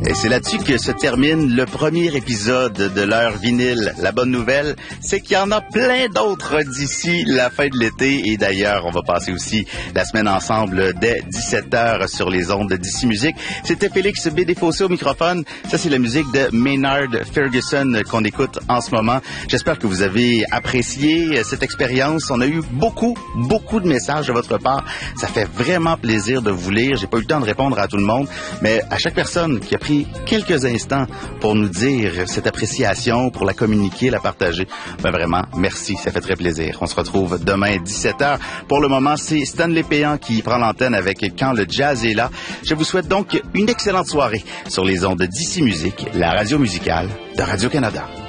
Et c'est là-dessus que se termine le premier épisode de l'heure vinyle. La bonne nouvelle, c'est qu'il y en a plein d'autres d'ici la fin de l'été. Et d'ailleurs, on va passer aussi la semaine ensemble dès 17h sur les ondes d'ici musique. C'était Félix Bédéfossé au microphone. Ça, c'est la musique de Maynard Ferguson qu'on écoute en ce moment. J'espère que vous avez apprécié cette expérience. On a eu beaucoup de messages de votre part. Ça fait vraiment plaisir de vous lire. J'ai pas eu le temps de répondre à tout le monde, mais à chaque personne qui a pris quelques instants pour nous dire cette appréciation, pour la communiquer, la partager, ben vraiment, merci, ça fait très plaisir. On se retrouve demain 17h. Pour le moment, c'est Stanley Péan qui prend l'antenne avec Quand le jazz est là. Je vous souhaite donc une excellente soirée sur les ondes d'ici musique, la radio musicale de Radio-Canada.